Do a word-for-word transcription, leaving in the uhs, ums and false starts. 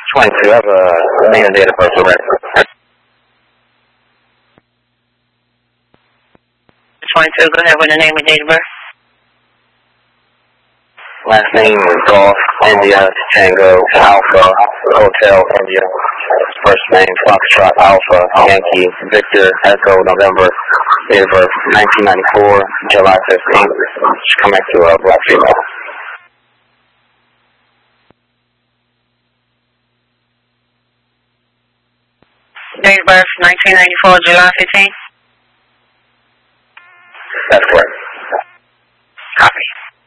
twenty-two, I have a name and date of birth already. twenty-two, go ahead with the name and date of birth. Last name is Golf, India, Tango, Alpha, Hotel, India. First name, Foxtrot, Alpha, Yankee, Victor, Echo, November. Date of birth, nineteen ninety-four, July fifteenth. Should come back to a black female. Date of birth, nineteen ninety-four, July fifteenth? That's correct. Copy.